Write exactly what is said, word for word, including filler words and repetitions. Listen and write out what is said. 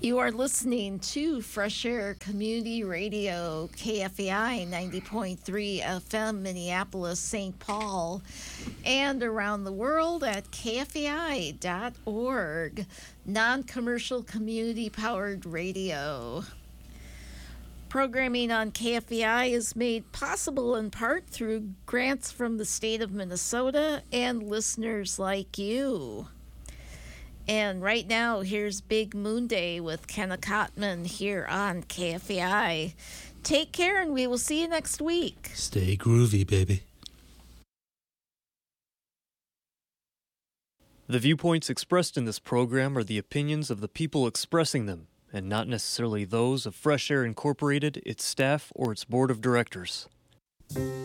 You are listening to Fresh Air Community Radio, K F A I ninety point three F M, Minneapolis, Saint Paul, and around the world at K F A I dot org, non-commercial community-powered radio. Programming on K F A I is made possible in part through grants from the state of Minnesota and listeners like you. And right now, here's Big Moon Day with Kenna Cotman here on K F A I. Take care, and we will see you next week. Stay groovy, baby. The viewpoints expressed in this program are the opinions of the people expressing them, and not necessarily those of Fresh Air Incorporated, its staff, or its board of directors.